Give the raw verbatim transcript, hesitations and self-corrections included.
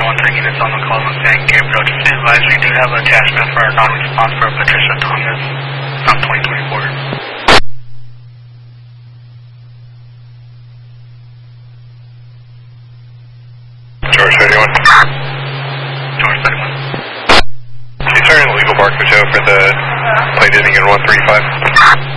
one three units on the call and saying Gabriel, just to advise we do have an attachment for a non-response for Patricia Thomas from twenty twenty-four. George thirty-one. George thirty-one. She's turning legal mark to show for the plate ending in one three five.